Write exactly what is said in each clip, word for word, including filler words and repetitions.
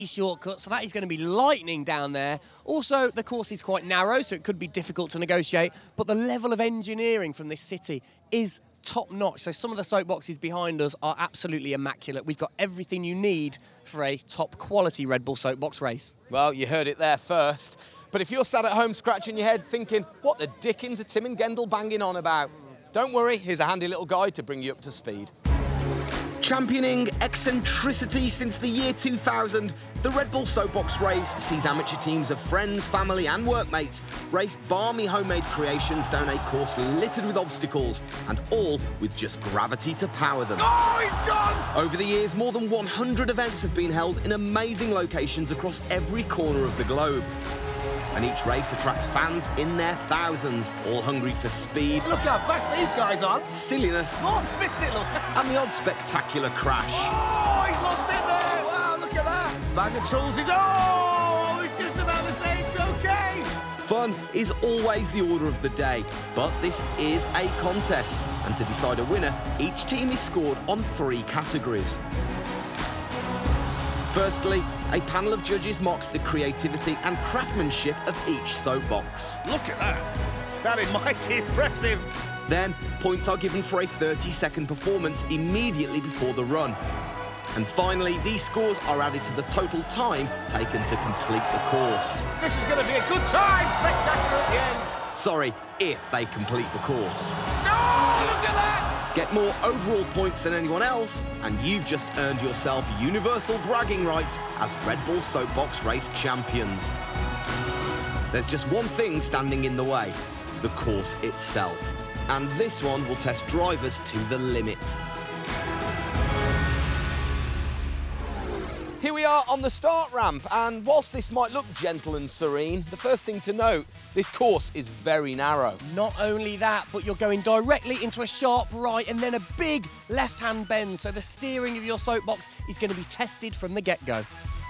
shortcut, so that is going to be lightning down there. Also, the course is quite narrow, so it could be difficult to negotiate, but the level of engineering from this city is top-notch. So some of the soapboxes behind us are absolutely immaculate. We've got everything you need for a top-quality Red Bull soapbox race. Well, you heard it there first. But if you're sat at home scratching your head thinking, what the dickens are Tim and Gendel banging on about? Don't worry, here's a handy little guide to bring you up to speed. Championing eccentricity since the year two thousand, the Red Bull Soapbox Race sees amateur teams of friends, family and workmates race balmy homemade creations down a course littered with obstacles, and all with just gravity to power them. Oh, he's gone! Over the years, more than one hundred events have been held in amazing locations across every corner of the globe. And each race attracts fans in their thousands, all hungry for speed. Look how fast these guys are. Silliness. Oh, he's missed it, look. And the odd spectacular crash. Oh, he's lost it there. Wow, look at that. Bag of tools is... Oh, he's just about to say it's OK. Fun is always the order of the day, but this is a contest. And to decide a winner, each team is scored on three categories. Firstly, a panel of judges mocks the creativity and craftsmanship of each soapbox. Look at that. That is mighty impressive. Then, points are given for a thirty second performance immediately before the run. And finally, these scores are added to the total time taken to complete the course. This is going to be a good time. Spectacular at the end. Sorry, if they complete the course. Oh, look at that. Get more overall points than anyone else, and you've just earned yourself universal bragging rights as Red Bull Soapbox Race champions. There's just one thing standing in the way, the course itself. And this one will test drivers to the limit. Here we are on the start ramp, and whilst this might look gentle and serene, the first thing to note, this course is very narrow. Not only that, but you're going directly into a sharp right and then a big left-hand bend, so the steering of your soapbox is going to be tested from the get-go.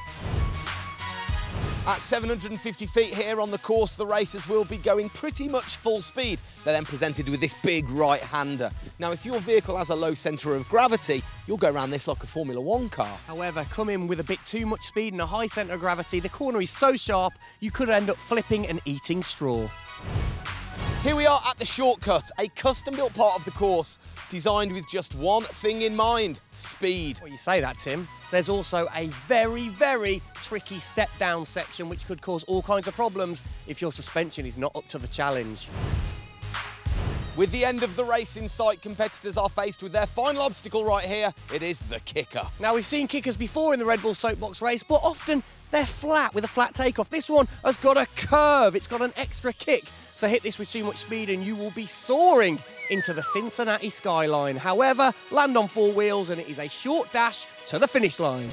At seven hundred fifty feet here on the course, the racers will be going pretty much full speed. They're then presented with this big right-hander. Now, if your vehicle has a low centre of gravity, you'll go around this like a Formula One car. However, come in with a bit too much speed and a high centre of gravity, the corner is so sharp, you could end up flipping and eating straw. Here we are at the shortcut, a custom-built part of the course, designed with just one thing in mind, speed. Well, you say that, Tim. There's also a very, very tricky step-down section which could cause all kinds of problems if your suspension is not up to the challenge. With the end of the race in sight, competitors are faced with their final obstacle right here. It is the kicker. Now, we've seen kickers before in the Red Bull Soapbox Race, but often they're flat with a flat takeoff. This one has got a curve. It's got an extra kick. So hit this with too much speed and you will be soaring into the Cincinnati skyline. However, land on four wheels and it is a short dash to the finish line.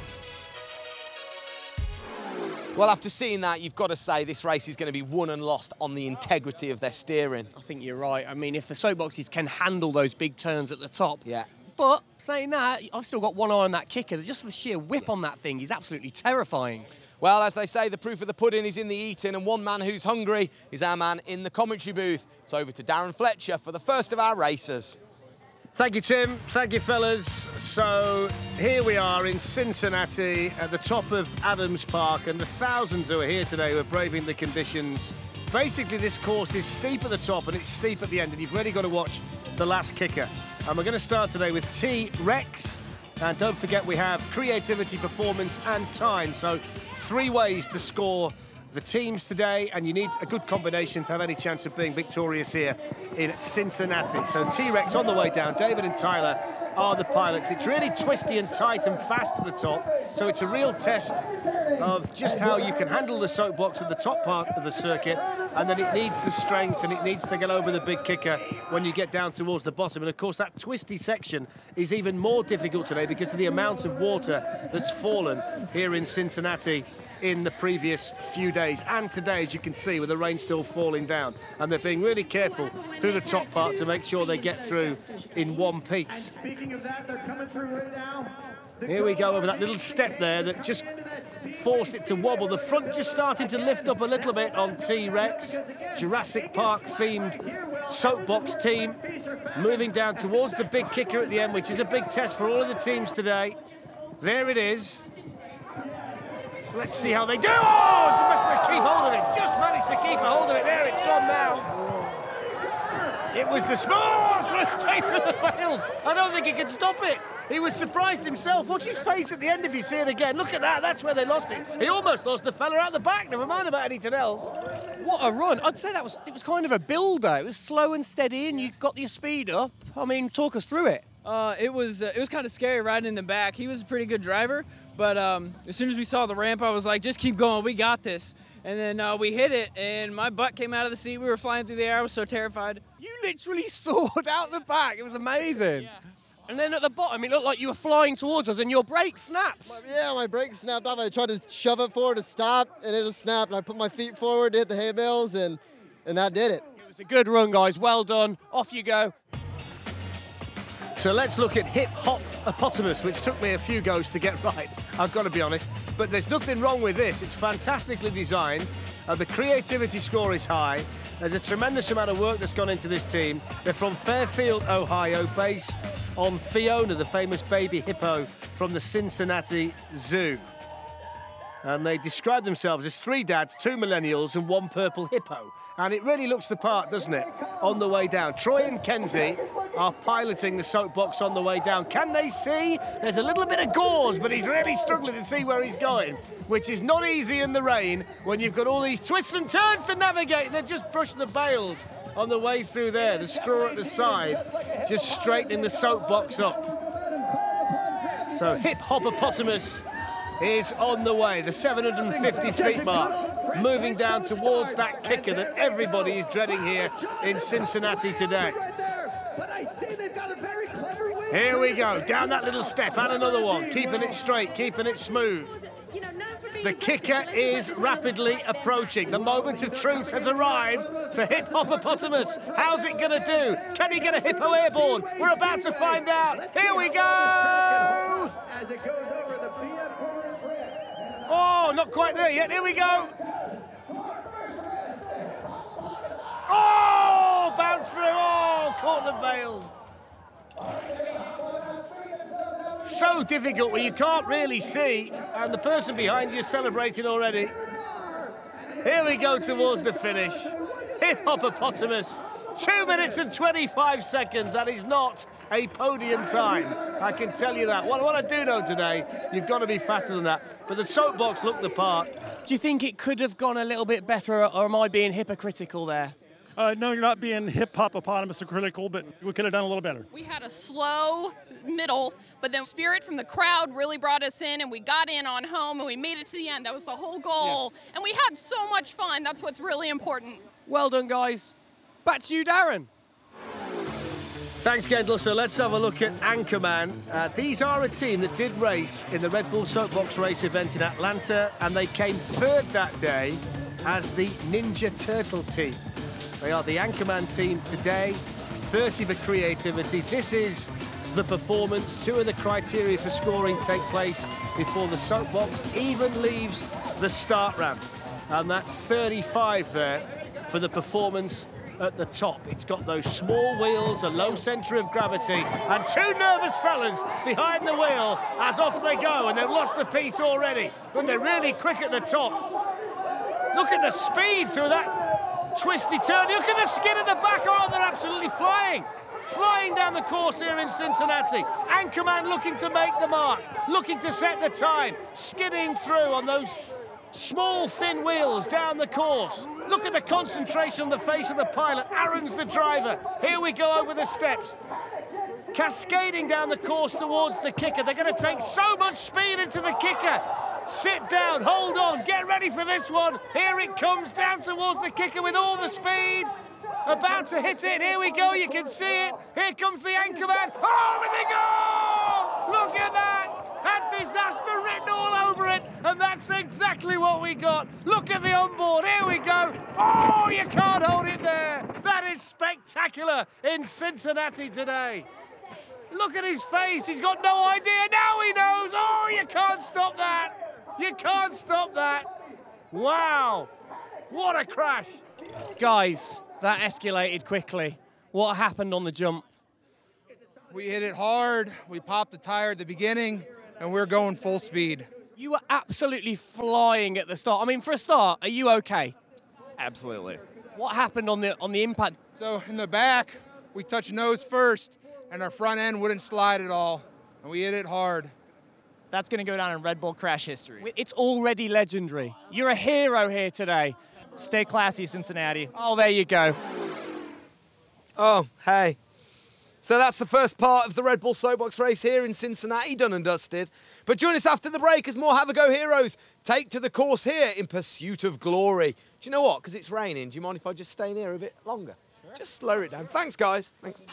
Well, after seeing that, you've got to say this race is going to be won and lost on the integrity of their steering. I think you're right. I mean, if the soapboxes can handle those big turns at the top. Yeah. But saying that, I've still got one eye on that kicker. Just the sheer whip on that thing is absolutely terrifying. Well, as they say, the proof of the pudding is in the eating, and one man who's hungry is our man in the commentary booth. It's over to Darren Fletcher for the first of our racers. Thank you, Tim. Thank you, fellas. So here we are in Cincinnati at the top of Adams Park, and the thousands who are here today who are braving the conditions. Basically, this course is steep at the top and it's steep at the end, and you've really got to watch the last kicker. And we're going to start today with T-Rex. And don't forget, we have creativity, performance and time. So three ways to score the teams today, and you need a good combination to have any chance of being victorious here in Cincinnati. So T-Rex on the way down. David and Tyler are the pilots. It's really twisty and tight and fast at the top, so it's a real test of just how you can handle the soapbox at the top part of the circuit, and then it needs the strength and it needs to get over the big kicker when you get down towards the bottom. And of course that twisty section is even more difficult today because of the amount of water that's fallen here in Cincinnati in the previous few days and today, as you can see, with the rain still falling down, and they're being really careful through the top part to make sure they get through in one piece. Speaking of that, they're coming through right now. Here we go over that little step there that just forced it to wobble. The front just starting to lift up a little bit on T-Rex. Jurassic Park themed soapbox team moving down towards the big kicker at the end, which is a big test for all of the teams today. There it is. Let's see how they do. Oh, just managed to keep hold of it. Just managed to keep a hold of it. There, it's gone now. It was the small throw straight through the bales. I don't think he could stop it. He was surprised himself. Watch his face at the end if you see it again. Look at that. That's where they lost it. He almost lost the fella out the back. Never mind about anything else. What a run. I'd say that was it was kind of a builder. It was slow and steady, and you got your speed up. I mean, talk us through it. Uh, it was uh, it was kind of scary riding in the back. He was a pretty good driver, but um, as soon as we saw the ramp, I was like, just keep going. We got this. And then uh, we hit it, and my butt came out of the seat. We were flying through the air. I was so terrified. You literally soared out the back. It was amazing. Yeah. And then at the bottom, it looked like you were flying towards us, and your brake snapped. Yeah, my brake snapped off. I tried to shove it forward to stop, and it just snapped. And I put my feet forward to hit the hay bales, and, and that did it. It was a good run, guys. Well done. Off you go. So let's look at Hip Hop Opotamus, which took me a few goes to get right, I've got to be honest. But there's nothing wrong with this. It's fantastically designed. Uh, the creativity score is high. There's a tremendous amount of work that's gone into this team. They're from Fairfield, Ohio, based on Fiona, the famous baby hippo from the Cincinnati Zoo. And they describe themselves as three dads, two millennials, and one purple hippo. And it really looks the part, doesn't it, on the way down. Troy and Kenzie are piloting the soapbox on the way down. Can they see? There's a little bit of gauze, but he's really struggling to see where he's going, which is not easy in the rain when you've got all these twists and turns to navigate, and they're just brushing the bales on the way through there. The straw at the side, just straightening the soapbox up. So Hip Hopopotamus is on the way, the seven hundred fifty feet mark, moving down towards that kicker that everybody is dreading here in Cincinnati today. Here we go, down that little step, and another one, keeping it straight, keeping it smooth. The kicker is rapidly approaching. The moment of truth has arrived for Hip Hopopotamus. How's it gonna do? Can he get a hippo airborne? We're about to find out. Here we go! Oh, not quite there yet. Here we go. Oh, bounce through. Oh, caught the bales. So difficult when you can't really see, and the person behind you is celebrating already. Here we go towards the finish. Hip Hopopotamus. Two minutes and twenty-five seconds. That is not a podium time. I can tell you that. What, what I do know today, you've got to be faster than that. But the soapbox looked the part. Do you think it could have gone a little bit better, or am I being hypocritical there? Uh, no, you're not being hip-hopopotamus or critical, but we could have done a little better. We had a slow middle, but then spirit from the crowd really brought us in, and we got in on home, and we made it to the end. That was the whole goal. Yes. And we had so much fun. That's what's really important. Well done, guys. Back to you, Darren. Thanks, Kendall. So let's have a look at Anchorman. Uh, these are a team that did race in the Red Bull Soapbox Race event in Atlanta, and they came third that day as the Ninja Turtle team. They are the Anchorman team today, thirty for creativity. This is the performance. Two of the criteria for scoring take place before the soapbox even leaves the start ramp. And that's thirty-five there for the performance at the top. It's got those small wheels, a low centre of gravity, and two nervous fellas behind the wheel as off they go, and they've lost the piece already, but they're really quick at the top. Look at the speed through that twisty turn. Look at the skid at the back. Oh, they're absolutely flying. Flying down the course here in Cincinnati. Anchorman looking to make the mark, looking to set the time, skidding through on those small, thin wheels down the course. Look at the concentration on the face of the pilot. Aaron's the driver. Here we go over the steps. Cascading down the course towards the kicker. They're going to take so much speed into the kicker. Sit down, hold on, get ready for this one. Here it comes down towards the kicker with all the speed. About to hit it. Here we go, you can see it. Here comes the Anchorman. Over they go! Look at that! Had disaster written all over it, and that's exactly what we got. Look at the onboard. Here we go. Oh, you can't hold it there. That is spectacular in Cincinnati today. Look at his face. He's got no idea. Now he knows. Oh, you can't stop that. You can't stop that. Wow. What a crash. Guys, that escalated quickly. What happened on the jump? We hit it hard. We popped the tire at the beginning, and we're going full speed. You were absolutely flying at the start. I mean, for a start, are you okay? Absolutely. What happened on the on the impact? So in the back, we touched nose first, and our front end wouldn't slide at all, and we hit it hard. That's going to go down in Red Bull crash history. It's already legendary. You're a hero here today. Stay classy, Cincinnati. Oh, there you go. Oh, hey. So that's the first part of the Red Bull Soapbox race here in Cincinnati, done and dusted. But join us after the break as more Have a Go heroes take to the course here in pursuit of glory. Do you know what? Because it's raining, do you mind if I just stay in here a bit longer? Sure. Just slow it down. Thanks, guys. Thanks.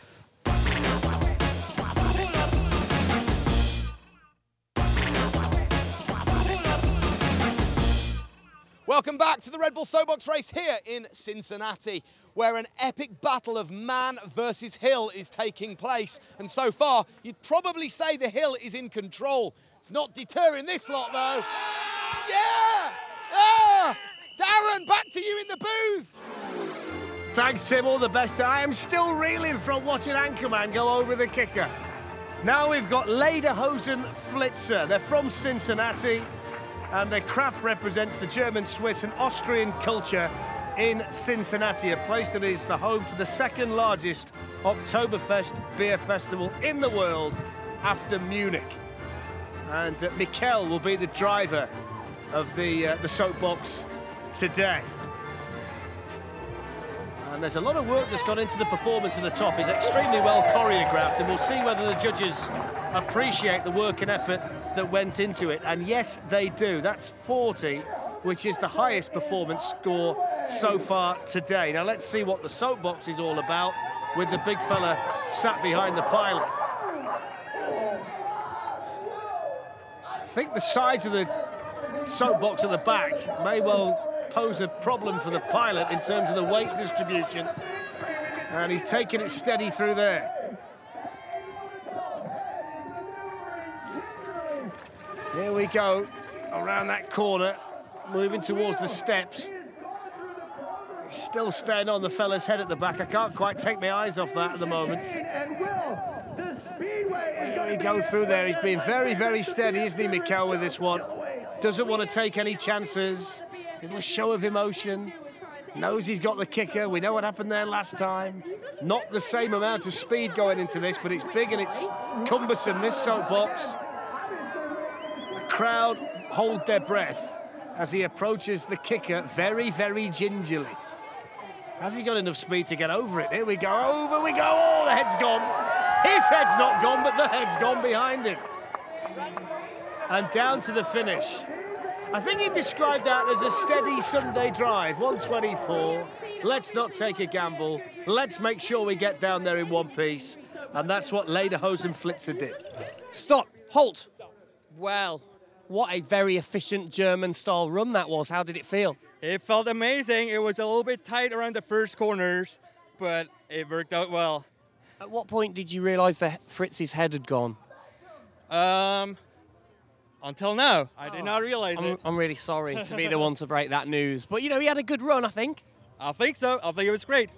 Welcome back to the Red Bull Soapbox race here in Cincinnati, where an epic battle of man versus hill is taking place. And so far, you'd probably say the hill is in control. It's not deterring this lot, though. Yeah! Ah! Darren, back to you in the booth. Thanks, Tim. All the best. I am still reeling from watching Anchorman go over the kicker. Now we've got Lederhosen Flitzer. They're from Cincinnati, and their craft represents the German, Swiss, and Austrian culture in Cincinnati, a place that is the home to the second largest Oktoberfest beer festival in the world after Munich. And uh, Mikkel will be the driver of the, uh, the soapbox today. And there's a lot of work that's gone into the performance at the top. It's extremely well choreographed, and we'll see whether the judges appreciate the work and effort that went into it. And yes, they do. That's forty, which is the highest performance score so far today. Now let's see what the soapbox is all about with the big fella sat behind the pilot. I think the size of the soapbox at the back may well pose a problem for the pilot in terms of the weight distribution, and he's taking it steady through there. Here we go, around that corner, moving towards the steps. Still staying on the fella's head at the back. I can't quite take my eyes off that at the moment. Here we go through there. He's being very, very steady, isn't he, Mikkel, with this one? Doesn't want to take any chances. A little show of emotion. Knows he's got the kicker. We know what happened there last time. Not the same amount of speed going into this, but it's big and it's cumbersome, this soapbox. The crowd hold their breath as he approaches the kicker very, very gingerly. Has he got enough speed to get over it? Here we go, over we go. Oh, the head's gone. His head's not gone, but the head's gone behind him. And down to the finish. I think he described that as a steady Sunday drive, one twenty-four. Let's not take a gamble. Let's make sure we get down there in one piece. And that's what Lederhosen Flitzer did. Stop, halt. Well, what a very efficient German-style run that was. How did it feel? It felt amazing. It was a little bit tight around the first corners, but it worked out well. At what point did you realise that Fritz's head had gone? Um... Until now, I did oh, not realize I'm, it. I'm really sorry to be the one to break that news. But, you know, he had a good run, I think. I think so. I think it was great.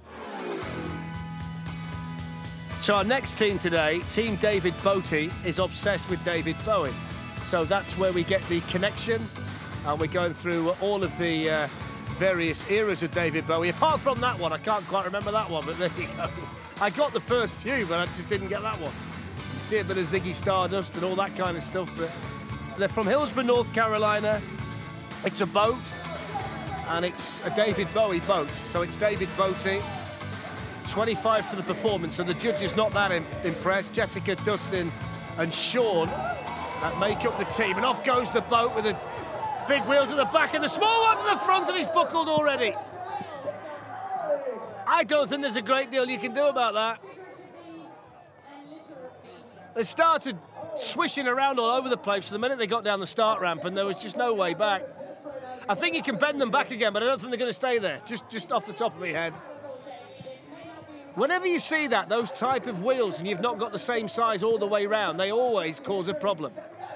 So our next team today, Team David Bote, is obsessed with David Bowie. So that's where we get the connection. And we're going through all of the uh, various eras of David Bowie. Apart from that one, I can't quite remember that one, but there you go. I got the first few, but I just didn't get that one. You can see a bit of Ziggy Stardust and all that kind of stuff, but... They're from Hillsborough, North Carolina. It's a boat, and it's a David Bowie boat. So it's David Bote, twenty-five for the performance. So the judge is not that im impressed. Jessica, Dustin, and Sean that make up the team. And off goes the boat with a big wheel to the back and the small one to the front, and he's buckled already. I don't think there's a great deal you can do about that. They started swishing around all over the place the minute they got down the start ramp, and there was just no way back. I think you can bend them back again, but I don't think they're going to stay there, just, just off the top of my head. Whenever you see that, those type of wheels, and you've not got the same size all the way round, they always cause a problem.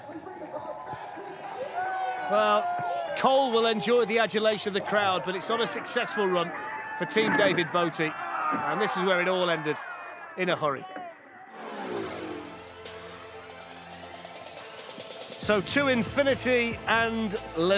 Well, Cole will enjoy the adulation of the crowd, but it's not a successful run for Team David Bote, and this is where it all ended, in a hurry. So to infinity and